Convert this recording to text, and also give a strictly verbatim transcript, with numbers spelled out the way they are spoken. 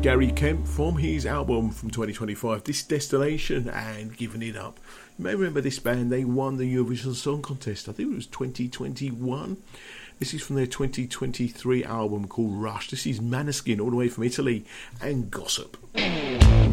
Gary Kemp from his album from twenty twenty-five, This Destination, and Giving It Up. You may remember this band, they won the Eurovision Song Contest, I think it was twenty twenty-one. This is from their twenty twenty-three album called Rush. This is Maneskin, all the way from Italy, and Gossip.